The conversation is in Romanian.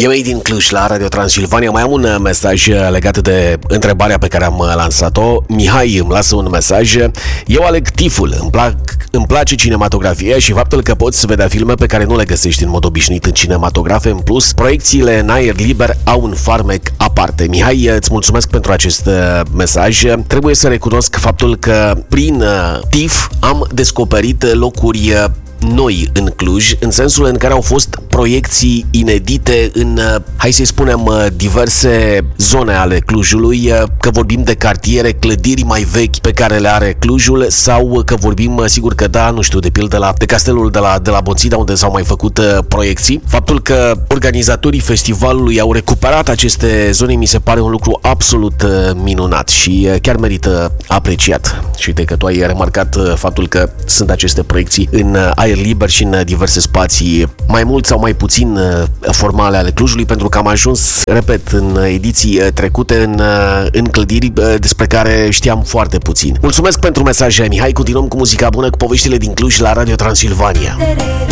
E mai din Cluj la Radio Transilvania. Mai am un mesaj legat de întrebarea pe care am lansat-o. Mihai îmi lasă un mesaj. Eu aleg TIFF-ul. Îmi place cinematografia și faptul că poți vedea filme pe care nu le găsești în mod obișnuit în cinematografe. În plus, proiecțiile în aer liber au un farmec aparte. Mihai, îți mulțumesc pentru acest mesaj. Trebuie să recunosc faptul că prin TIFF am descoperit locuri noi în Cluj, în sensul în care au fost proiecții inedite în, hai să-i spunem, diverse zone ale Clujului, că vorbim de cartiere, clădiri mai vechi pe care le are Clujul, sau că vorbim, sigur că da, nu știu, de pildă de castelul de la Bonțida, unde s-au mai făcut proiecții. Faptul că organizatorii festivalului au recuperat aceste zone mi se pare un lucru absolut minunat și chiar merită apreciat. Și uite că tu ai remarcat faptul că sunt aceste proiecții în aer liber și în diverse spații mai mult sau mai puțin formale ale Clujului, pentru că am ajuns, repet, în ediții trecute în clădiri despre care știam foarte puțin. Mulțumesc pentru mesaj, Mihai. Continuăm cu muzica bună, cu poveștile din Cluj la Radio Transilvania.